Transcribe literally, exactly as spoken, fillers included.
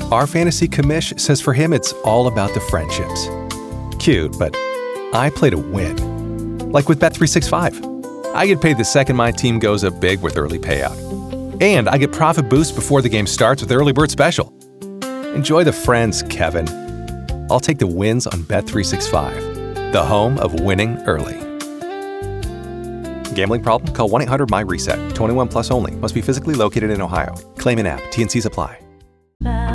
Our fantasy commish says for him it's all about the friendships. Cute, but I play to win. Like with Bet three sixty-five. I get paid the second my team goes up big with early payout. And I get profit boost before the game starts with Early Bird Special. Enjoy the friends, Kevin. I'll take the wins on Bet three sixty-five, the home of winning early. Gambling problem? Call one eight hundred my reset. twenty-one plus only. Must be physically located in Ohio. Claim in app. T N Cs apply.